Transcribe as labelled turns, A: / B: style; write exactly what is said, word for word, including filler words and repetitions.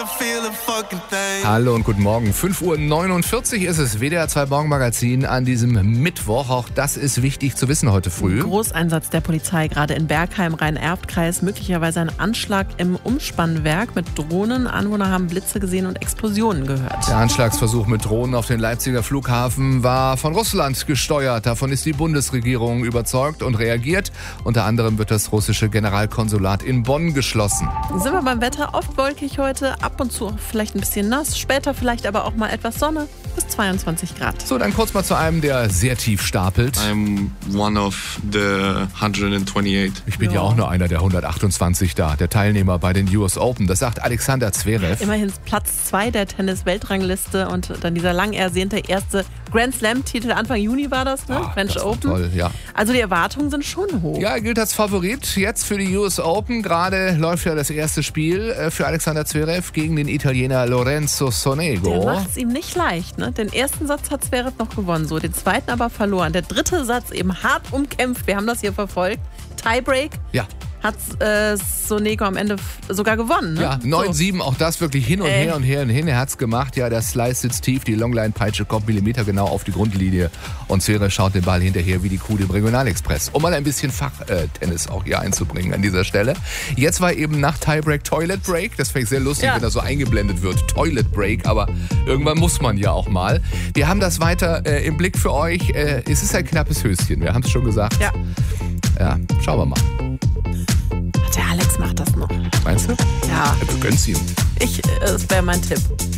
A: Hallo und guten Morgen. fünf Uhr neunundvierzig ist es, W D R zwei Morgenmagazin an diesem Mittwoch. Auch das ist wichtig zu wissen heute früh.
B: Großeinsatz der Polizei gerade in Bergheim, Rhein-Erft-Kreis. Möglicherweise ein Anschlag im Umspannwerk mit Drohnen. Anwohner haben Blitze gesehen und Explosionen gehört.
A: Der Anschlagsversuch mit Drohnen auf den Leipziger Flughafen war von Russland gesteuert. Davon ist die Bundesregierung überzeugt und reagiert. Unter anderem wird das russische Generalkonsulat in Bonn geschlossen.
B: Sind wir beim Wetter? Oft wolkig heute, ab und zu vielleicht ein bisschen nass, später vielleicht aber auch mal etwas Sonne, bis zweiundzwanzig Grad.
A: So, dann kurz mal zu einem, der sehr tief stapelt.
C: I'm one of the one hundred twenty-eight.
A: Ich bin ja. ja auch nur einer der hundertachtundzwanzig da, der Teilnehmer bei den U S Open. Das sagt Alexander Zverev.
B: Immerhin Platz zwei der Tennis-Weltrangliste und dann dieser lang ersehnte erste Grand Slam-Titel. Anfang Juni war das, ne?
A: Ach,
B: French
A: das
B: Open.
A: Toll, ja.
B: Also die Erwartungen sind schon hoch.
A: Ja, er gilt als Favorit jetzt für die U S Open. Gerade läuft ja das erste Spiel für Alexander Zverev gegen den Italiener Lorenzo Sonego.
B: Der macht es ihm nicht leicht, ne? Den ersten Satz hat Zverev noch gewonnen, so den zweiten aber verloren. Der dritte Satz eben hart umkämpft. Wir haben das hier verfolgt. Tiebreak.
A: Ja.
B: Hat äh, Sonego am Ende f- sogar gewonnen. Ne?
A: Ja, neun sieben, auch das wirklich hin und
B: Ey.
A: her und her und hin. Er hat's gemacht. Ja, der Slice sitzt tief, die Longline-Peitsche kommt millimetergenau auf die Grundlinie. Und Zverev schaut den Ball hinterher wie die Kuh dem Regionalexpress. Um mal ein bisschen Fachtennis auch hier einzubringen an dieser Stelle. Jetzt war eben nach Tiebreak Toilet Break. Das fände ich sehr lustig,
B: Ja.
A: wenn das so eingeblendet wird. Toilet Break, aber irgendwann muss man ja auch mal. Wir haben das weiter äh, im Blick für euch. Äh, es ist ein knappes Höschen, wir haben es schon gesagt.
B: Ja.
A: Ja, schauen wir mal.
B: Der Alex macht das noch.
A: Meinst du?
B: Ja.
A: Du gönnst ihm.
B: Ich, äh, das wäre mein Tipp.